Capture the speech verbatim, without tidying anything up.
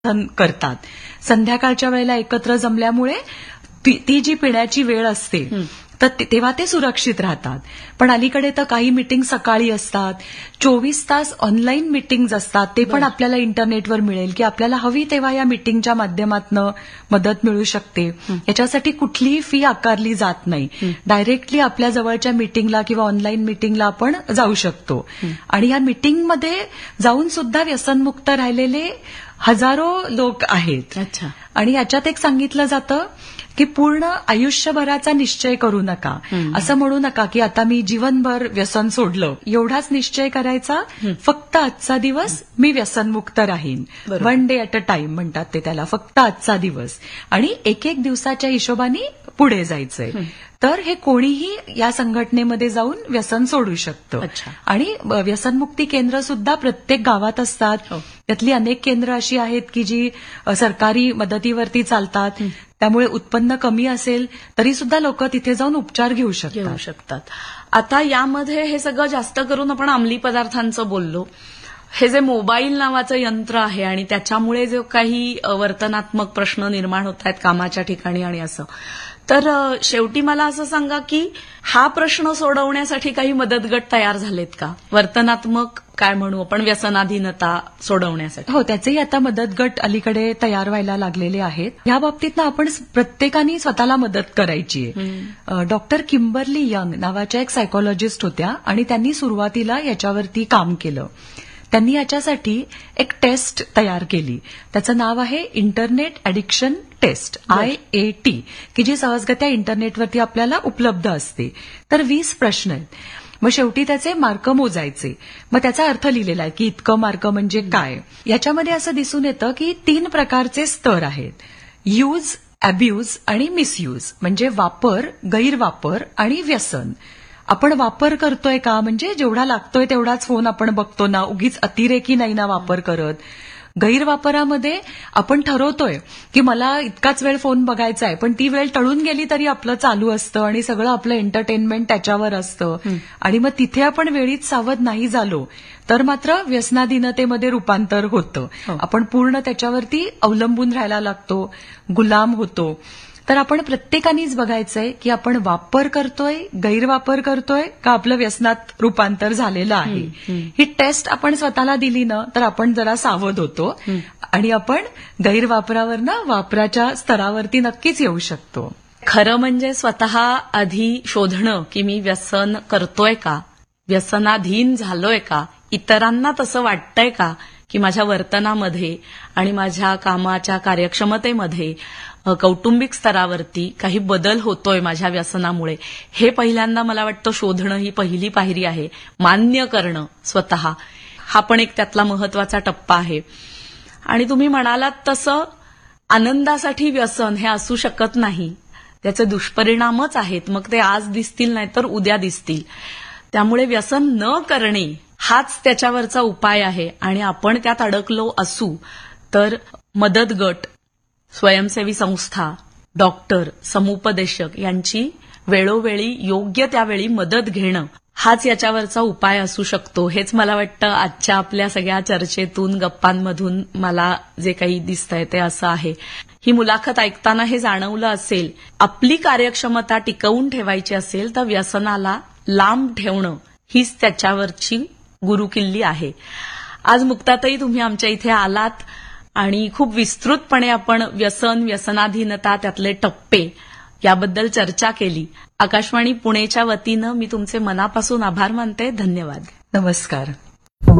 करतात. संध्याकाळच्या वेळेला एकत्र जमल्यामुळे ती ती जी पिण्याची वेळ असते तर तेव्हा ते सुरक्षित राहतात. पण अलीकडे तर काही मीटिंग सकाळी असतात, चोवीस तास ऑनलाईन मीटिंग्ज असतात, ते पण आपल्याला इंटरनेटवर मिळेल की आपल्याला हवी तेव्हा या मीटिंगच्या माध्यमातून मदत मिळू शकते. याच्यासाठी कुठलीही फी आकारली जात नाही. डायरेक्टली आपल्या जवळच्या मीटिंगला किंवा ऑनलाईन मीटिंगला आपण जाऊ शकतो. आणि या मीटिंगमध्ये जाऊन सुद्धा व्यसनमुक्त राहिलेले हजारो लोक आहेत. अच्छा. आणि याच्यात एक सांगितलं जातं की पूर्ण आयुष्यभराचा निश्चय करू नका. असं म्हणू नका की आता मी जीवनभर व्यसन सोडलं, एवढाच निश्चय करायचा. फक्त आजचा दिवस मी व्यसनमुक्त राहीन. One day at a time म्हणतात ते त्याला. फक्त आजचा दिवस आणि एक एक दिवसाच्या हिशोबाने पुढे जायचंय. तर हे कोणीही या संघटनेमध्ये जाऊन व्यसन सोडू शकतं. आणि व्यसनमुक्ती केंद्र सुद्धा प्रत्येक गावात असतात. त्यातली अनेक केंद्र अशी आहेत की जी सरकारी मदतीवरती चालतात. त्यामुळे उत्पन्न कमी असेल तरी सुद्धा लोक तिथे जाऊन उपचार घेऊ शकतात घेऊ शकतात आता यामध्ये हे सगळं जास्त करून आपण अंमली पदार्थांचं बोललो. हे जे मोबाईल नावाचं यंत्र आहे आणि त्याच्यामुळे जो काही वर्तनात्मक प्रश्न निर्माण होत आहेत कामाच्या ठिकाणी आणि असं, तर शेवटी मला असं सांगा की हा प्रश्न सोडवण्यासाठी काही मदत गट तयार झालेत का? वर्तनात्मक काय म्हणू आपण, व्यसनाधीनता सोडवण्यासाठी. हो, त्याचेही आता मदत गट अलीकडे तयार व्हायला लागलेले आहेत. या बाबतीत ना आपण प्रत्येकाने स्वतःला मदत करायची आहे. डॉक्टर किंबर्ली यंग नावाच्या एक सायकोलॉजिस्ट होत्या आणि त्यांनी सुरुवातीला याच्यावरती काम केलं. त्यांनी याच्यासाठी एक टेस्ट तयार केली. त्याचं नाव आहे internet addiction taste, I A T, की जी सहजगत्या इंटरनेटवरती आपल्याला उपलब्ध असते. तर वीस प्रश्न आहेत. मग शेवटी त्याचे मार्क मोजायचे. मग त्याचा अर्थ लिहिलेला आहे की इतकं मार्क म्हणजे काय. याच्यामध्ये असं दिसून येतं की तीन प्रकारचे स्तर आहेत: यूज, अब्यूज आणि मिसयूज. म्हणजे वापर, गैरवापर आणि व्यसन. आपण वापर करतोय का, म्हणजे जेवढा लागतोय तेवढाच फोन आपण बघतो ना, उगीच अतिरेकी नाही ना वापर करत. गैरवापरामध्ये आपण ठरवतोय की मला इतकाच वेळ फोन बघायचा आहे, पण ती वेळ टळून गेली तरी आपलं चालू असतं आणि सगळं आपलं एंटरटेनमेंट त्याच्यावर असतं. आणि मग तिथे आपण वेळीच सावध नाही झालो तर मात्र व्यसनाधीनतेमध्ये रूपांतर होतं. आपण पूर्ण त्याच्यावरती अवलंबून राहायला लागतो, गुलाम होतो. तर आपण प्रत्येकानेच बघायचंय की आपण वापर करतोय, गैरवापर करतोय का आपलं व्यसनात रूपांतर झालेलं आहे. ही टेस्ट आपण स्वतःला दिली ना तर आपण जरा सावध होतो आणि आपण गैरवापरावरनं वापराच्या स्तरावरती नक्कीच येऊ शकतो. खरं म्हणजे स्वतः आधी शोधणं की मी व्यसन करतोय का, व्यसनाधीन झालोय का, इतरांना तसं वाटतंय का की माझ्या वर्तनामध्ये आणि माझ्या कामाच्या कार्यक्षमतेमध्ये कौटुंबिक स्तरावरती काही बदल होतोय माझ्या व्यसनामुळे, हे पहिल्यांदा मला वाटतं शोधणं ही पहिली पायरी आहे. मान्य करणं स्वतः, हा पण एक त्यातला महत्वाचा टप्पा आहे. आणि तुम्ही म्हणालात तसं आनंदासाठी व्यसन हे असू शकत नाही. त्याचे दुष्परिणामच आहेत. मग ते आज दिसतील नाही तर उद्या दिसतील. त्यामुळे व्यसन न करणे हाच त्याच्यावरचा उपाय आहे. आणि आपण त्यात अडकलो असू तर मदत गट, स्वयंसेवी संस्था, डॉक्टर, समुपदेशक यांची वेळोवेळी योग्य त्यावेळी मदत घेणं हाच याच्यावरचा उपाय असू शकतो. हेच मला वाटतं आजच्या आपल्या सगळ्या चर्चेतून, गप्पांमधून मला जे काही दिसतंय ते असं आहे. ही मुलाखत ऐकताना हे जाणवलं असेल, आपली कार्यक्षमता टिकवून ठेवायची असेल तर व्यसनाला लांब ठेवणं हीच त्याच्यावरची गुरुकिल्ली आहे. आज मुक्ताताई तुम्ही आमच्या इथे आलात आणि खूप विस्तृतपणे आपण व्यसन, व्यसनाधीनता, त्यातले टप्पे याबद्दल चर्चा केली. आकाशवाणी पुणेच्या वतीनं मी तुमचे मनापासून आभार मानते. धन्यवाद. नमस्कार.